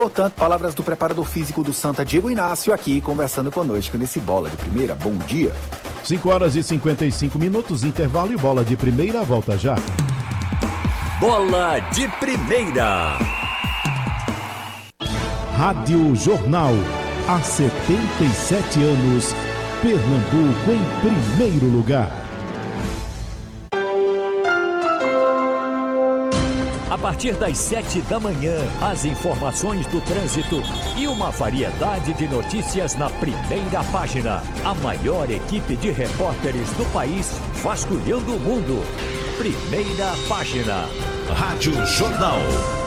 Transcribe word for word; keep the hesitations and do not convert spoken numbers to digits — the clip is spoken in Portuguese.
Portanto, palavras do preparador físico do Santa, Diego Inácio, aqui conversando conosco nesse Bola de Primeira. Bom dia. cinco horas e cinquenta e cinco minutos, intervalo e Bola de Primeira, volta já. Bola de Primeira. Rádio Jornal, há setenta e sete anos, Pernambuco em primeiro lugar. A partir das sete da manhã, as informações do trânsito e uma variedade de notícias na primeira página. A maior equipe de repórteres do país vasculhando o mundo. Primeira página. Rádio Jornal.